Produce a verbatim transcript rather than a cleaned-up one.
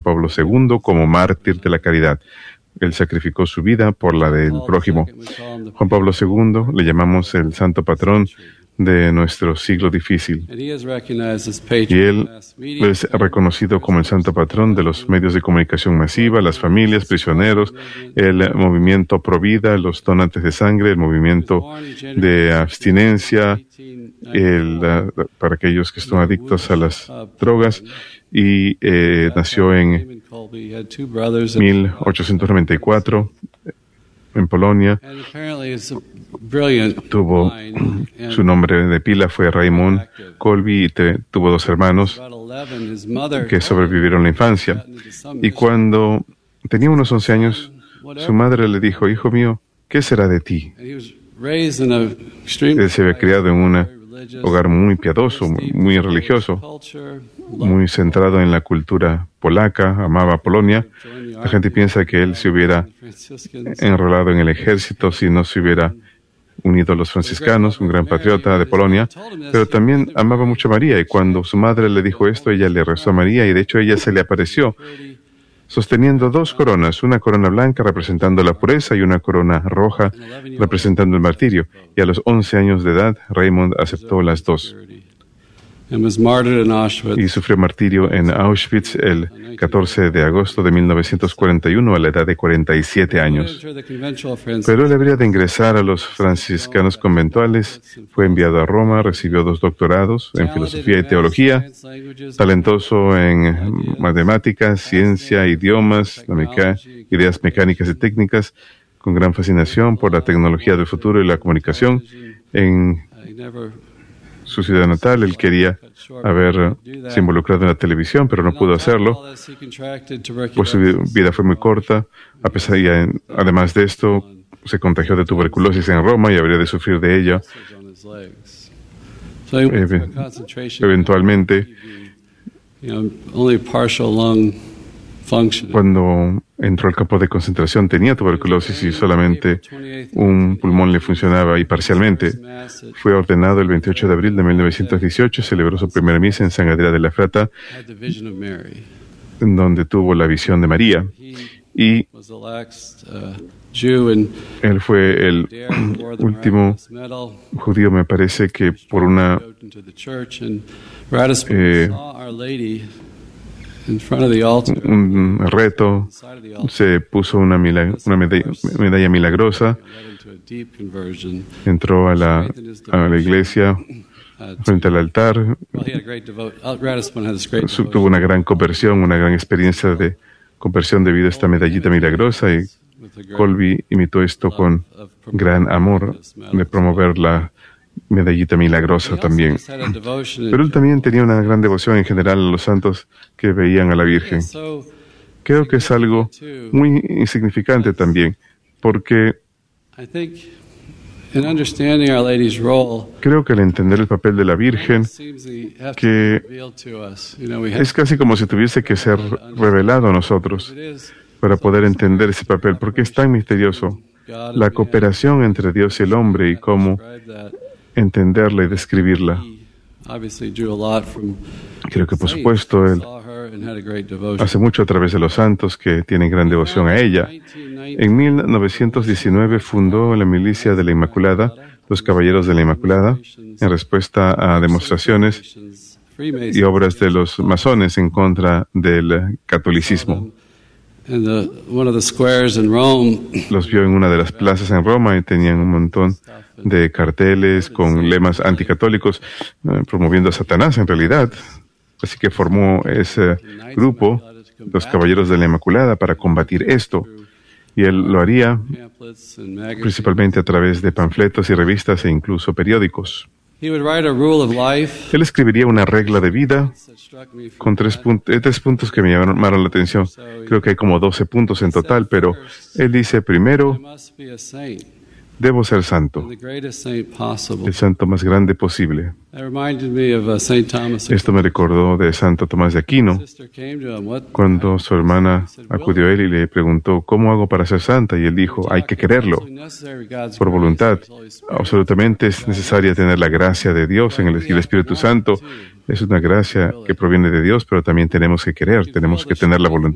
Pablo segundo como mártir de la caridad. Él sacrificó su vida por la del prójimo. Juan Pablo segundo le llamamos el santo patrón de nuestro siglo difícil. Y él es reconocido como el santo patrón de los medios de comunicación masiva, las familias, prisioneros, el movimiento pro vida, los donantes de sangre, el movimiento de abstinencia, el, uh, para aquellos que están adictos a las drogas, y eh, nació en mil ochocientos noventa y cuatro en Polonia. Tuvo su nombre de pila fue Raymond Kolbe y te, tuvo dos hermanos que sobrevivieron la infancia. Y cuando tenía unos once años, su madre le dijo: hijo mío, ¿qué será de ti? Él se había criado en un hogar muy piadoso, muy, muy religioso, muy centrado en la cultura polaca, amaba Polonia. La gente piensa que él se hubiera enrolado en el ejército si no se hubiera unido a los franciscanos, un gran patriota de Polonia, pero también amaba mucho a María, y cuando su madre le dijo esto, ella le rezó a María, y de hecho ella se le apareció sosteniendo dos coronas, una corona blanca representando la pureza y una corona roja representando el martirio. Y a los once años de edad, Raymond aceptó las dos. Y sufrió martirio en Auschwitz el catorce de agosto de mil novecientos cuarenta y uno a la edad de cuarenta y siete años. Pero él debería de ingresar a los franciscanos conventuales. Fue enviado a Roma, recibió dos doctorados en filosofía y teología, talentoso en matemáticas, ciencia, idiomas, la meca- ideas mecánicas y técnicas, con gran fascinación por la tecnología del futuro y la comunicación. En su ciudad natal, él quería haberse involucrado en la televisión, pero no pudo hacerlo, pues su vida fue muy corta. A pesar de, además de esto, se contagió de tuberculosis en Roma y habría de sufrir de ella. Eventualmente, cuando entró al campo de concentración, tenía tuberculosis y solamente un pulmón le funcionaba y parcialmente. Fue ordenado el veintiocho de abril de mil novecientos dieciocho, celebró su primera misa en San Adrià de la Frata, en donde tuvo la visión de María. Y él fue el último judío, me parece, que por una eh, un reto se puso una, milag- una medalla, medalla milagrosa, entró a la, a la iglesia frente al altar, tuvo una gran conversión, una gran experiencia de conversión debido a esta medallita milagrosa, y Kolbe imitó esto con gran amor de promover la medallita milagrosa también. Pero él también tenía una gran devoción en general a los santos que veían a la Virgen. Creo que es algo muy insignificante también, porque creo que al entender el papel de la Virgen, que es casi como si tuviese que ser revelado a nosotros para poder entender ese papel, porque es tan misterioso la cooperación entre Dios y el hombre y cómo entenderla y describirla. Creo que, por supuesto, él hace mucho a través de los santos que tienen gran devoción a ella. En mil novecientos diecinueve fundó la Milicia de la Inmaculada, los Caballeros de la Inmaculada, en respuesta a demostraciones y obras de los masones en contra del catolicismo. Los vio en una de las plazas en Roma y tenían un montón de carteles con lemas anticatólicos, eh, promoviendo a Satanás en realidad. Así que formó ese grupo, los Caballeros de la Inmaculada, para combatir esto. Y él lo haría principalmente a través de panfletos y revistas e incluso periódicos. Él escribiría una regla de vida con tres, punt- eh, tres puntos que me llamaron la atención. Creo que hay como doce puntos en total, pero él dice: primero, debo ser santo, el santo más grande posible. Esto me recordó de Santo Tomás de Aquino, cuando su hermana acudió a él y le preguntó: ¿cómo hago para ser santa? Y él dijo: hay que quererlo, por voluntad. Absolutamente es necesaria tener la gracia de Dios en el, y el Espíritu Santo. Es una gracia que proviene de Dios, pero también tenemos que querer, tenemos que tener la voluntad.